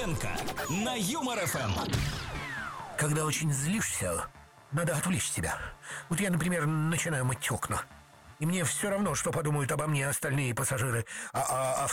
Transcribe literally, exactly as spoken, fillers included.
Давыденко на Юмор эф эм. Когда очень злишься, надо отвлечь себя. Вот я, например, начинаю мыть окна. И мне все равно, что подумают обо мне остальные пассажиры а, а, авто.